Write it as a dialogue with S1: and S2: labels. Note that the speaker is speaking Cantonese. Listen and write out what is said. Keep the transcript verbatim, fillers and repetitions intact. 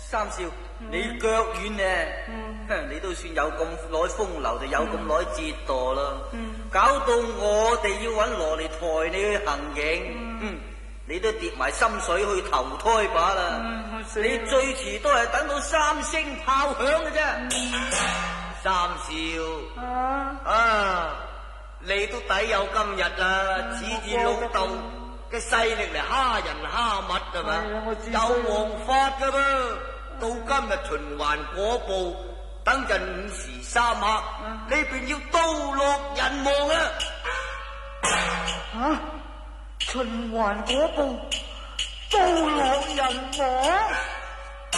S1: 三少，嗯、你腳軟咧，嗯、你都算有咁耐風流，就有咁耐折墮啦。嗯、搞到我哋要搵羅嚟抬你去行刑，嗯嗯、你都跌埋心水去投胎把啦。嗯、你最遲都係等到三聲炮響嘅啫。嗯、三少，啊，啊你都抵有今日啊！指住老豆嘅勢力嚟蝦人蝦物係嘛？有王法噶噃。到今日循環果報，等陣午時三刻，呢邊要刀落人亡啊！
S2: 啊！循環果報，刀落人亡。